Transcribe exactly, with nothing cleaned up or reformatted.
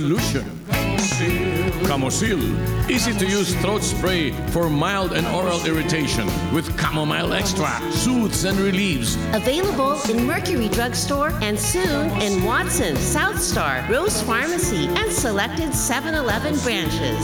solution. Camosil, easy to use throat spray for mild and oral irritation with chamomile extra, soothes and relieves. Available in Mercury Drugstore and soon in Watson, South Star, Rose Pharmacy, and selected seven eleven branches.